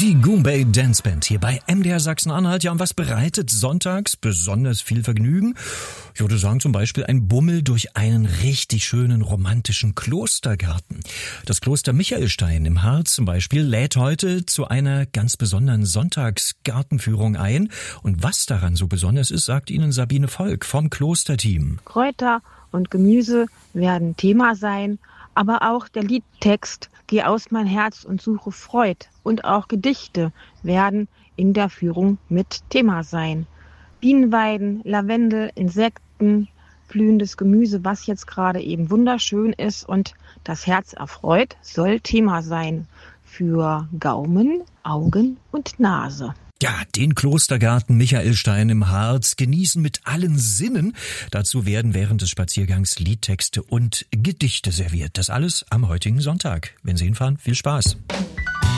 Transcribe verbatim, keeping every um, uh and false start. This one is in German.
Die Goombay Dance Band hier bei M D R Sachsen-Anhalt. Ja, und was bereitet sonntags besonders viel Vergnügen? Ich würde sagen, zum Beispiel ein Bummel durch einen richtig schönen romantischen Klostergarten. Das Kloster Michaelstein im Harz zum Beispiel lädt heute zu einer ganz besonderen Sonntagsgartenführung ein. Und was daran so besonders ist, sagt Ihnen Sabine Volk vom Klosterteam. Kräuter und Gemüse werden Thema sein, aber auch der Liedtext Geh aus mein Herz und suche Freud und auch Gedichte werden in der Führung mit Thema sein. Bienenweiden, Lavendel, Insekten, blühendes Gemüse, was jetzt gerade eben wunderschön ist und das Herz erfreut, soll Thema sein für Gaumen, Augen und Nase. Ja, den Klostergarten Michaelstein im Harz genießen mit allen Sinnen. Dazu werden während des Spaziergangs Liedtexte und Gedichte serviert. Das alles am heutigen Sonntag. Wenn Sie hinfahren, viel Spaß.